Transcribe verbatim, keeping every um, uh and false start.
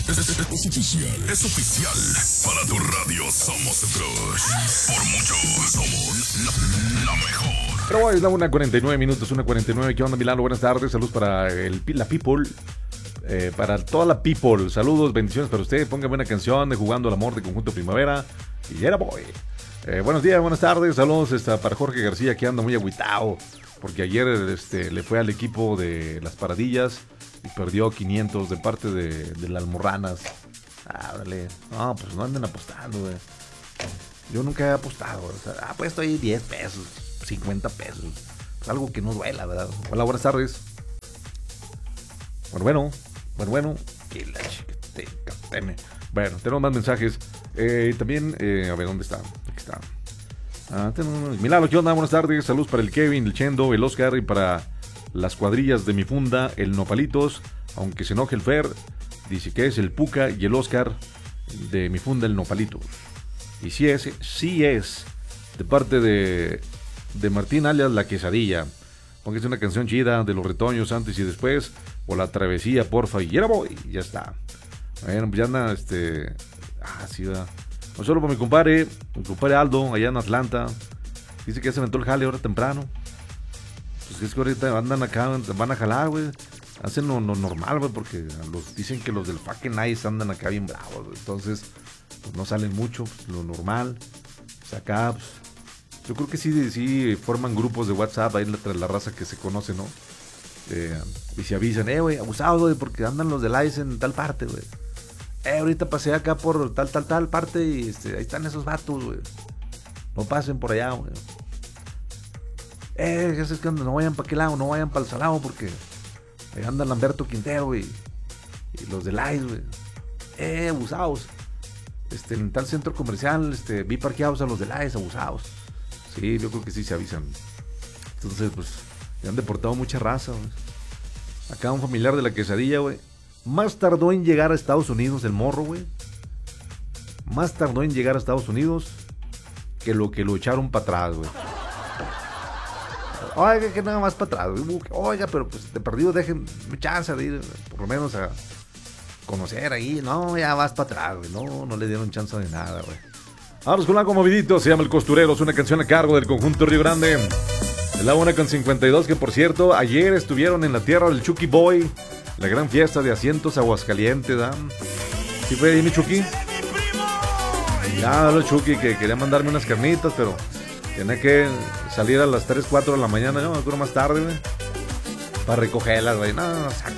Es, es, es oficial. Es oficial. Para tu radio somos el crush. Por mucho somos la, la mejor. Pero bueno, es la una cuarenta y nueve minutos, una cuarenta y nueve. ¿Qué onda, Milano? Buenas tardes. Saludos para el, la people. Eh, para toda la people. Saludos, bendiciones para usted. Póngame una canción de Jugando al Amor de Conjunto Primavera. Y era boy. Eh, buenos días, buenas tardes. Saludos esta, para Jorge García, que anda muy agüitado. Porque ayer este, le fue al equipo de las Paradillas y perdió quinientos de parte de, de las Almorranas. Ah, órale. No, pues no anden apostando, güey. Yo nunca he apostado. O sea, ah, pues estoy diez pesos, cincuenta pesos. Pues algo que no duela, ¿verdad? Hola, buenas tardes. Bueno, bueno. Bueno, bueno. Que la chica te catene. Bueno, tenemos más mensajes. Eh, también, eh, a ver, ¿dónde está? Aquí está. Ah, tenemos... Milano, ¿qué onda? Buenas tardes. Saludos para el Kevin, el Chendo, el Oscar y para las cuadrillas de mi funda, el Nopalitos. Aunque se enoje el Fer, dice que es el Puca y el Oscar de mi funda, el Nopalitos. Y sí es, sí es, de parte de, de Martín alias La Quesadilla. Póngase una canción chida de Los Retoños antes y después, o La Travesía, porfa, y ya voy, ya está. Bueno, pues ya anda, este... Ah, sí, va. No solo para mi compadre, mi compadre Aldo, allá en Atlanta. Dice que ya se aventó el jale ahora temprano. Pues es que ahorita andan acá, van a jalar, güey. Hacen lo, lo normal, güey, porque los, dicen que los del fucking Nice andan acá bien bravos, güey. Entonces, pues no salen mucho, pues, lo normal. Pues acá, pues, yo creo que sí, sí forman grupos de WhatsApp ahí entre la raza que se conoce, ¿no? Eh, y se avisan, eh, güey, abusados, güey, porque andan los del Ice en tal parte, güey. Eh, ahorita pasé acá por tal, tal, tal parte y este, ahí están esos vatos, güey. No pasen por allá, güey. Eh, ya sé que no vayan para aquel lado, no vayan para el Salado porque ahí andan Lamberto Quintero, y, y los del Ice, güey. Eh, abusados. Este, en tal centro comercial, este, vi parqueados a los del Ice, abusados. Sí, yo creo que sí se avisan. Entonces, pues, ya han deportado mucha raza, güey. Acá un familiar de La Quesadilla, güey. Más tardó en llegar a Estados Unidos el morro, güey. Más tardó en llegar a Estados Unidos que lo que lo echaron para atrás, güey. Oiga, que nada más para atrás, güey. Oiga, pero pues de perdido déjenme chance de ir, por lo menos a conocer ahí. No, ya vas para atrás, güey. No, no le dieron chance de nada, güey. Vamos con algo movidito, se llama El Costurero. Es una canción a cargo del conjunto Río Grande. Es la una con cincuenta y dos, que por cierto, ayer estuvieron en la tierra del Chucky Boy. La gran fiesta de asientos Aguascalientes, ¿da? ¿Sí fue ahí mi Chucky? Ya, lo Chucky, que quería mandarme unas carnitas, pero tenía que salir a las tres, cuatro de la mañana, no, me acuerdo más tarde, güey, para recogerlas, güey. No, no,